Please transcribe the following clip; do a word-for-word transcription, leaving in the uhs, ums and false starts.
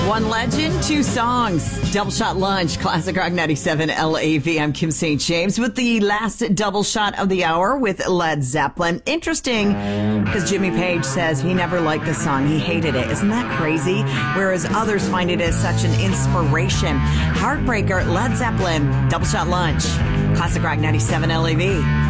One legend, two songs. Double shot lunch, Classic Rock ninety-seven L A V. I'm Kim Saint James with the last double shot of the hour with Led Zeppelin. Interesting, because Jimmy Page says he never liked the song. He hated it. Isn't that crazy? Whereas others find it as such an inspiration. Heartbreaker, Led Zeppelin, double shot lunch, Classic Rock ninety-seven L A V.